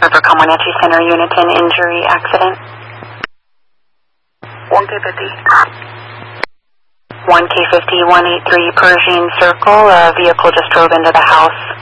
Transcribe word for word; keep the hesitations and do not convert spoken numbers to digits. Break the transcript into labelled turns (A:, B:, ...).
A: River Comanche Center, Uniton, injury, accident.
B: one K fifty.
A: one K fifty, one eight three Pershing Circle, a vehicle just drove into the house.